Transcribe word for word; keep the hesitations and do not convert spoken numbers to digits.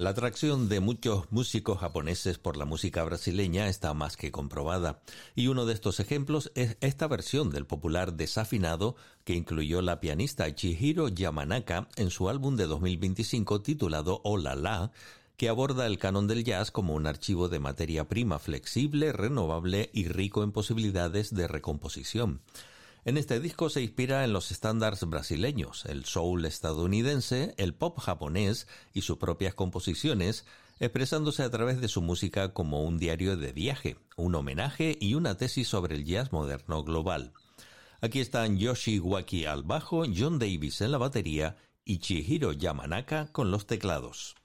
La atracción de muchos músicos japoneses por la música brasileña está más que comprobada, y uno de estos ejemplos es esta versión del popular Desafinado que incluyó la pianista Chihiro Yamanaka en su álbum de dos mil veinticinco titulado Oh La La, que aborda el canon del jazz como un archivo de materia prima flexible, renovable y rico en posibilidades de recomposición. En este disco se inspira en los estándares brasileños, el soul estadounidense, el pop japonés y sus propias composiciones, expresándose a través de su música como un diario de viaje, un homenaje y una tesis sobre el jazz moderno global. Aquí están Yoshi Iwaki al bajo, John Davis en la batería y Chihiro Yamanaka con los teclados.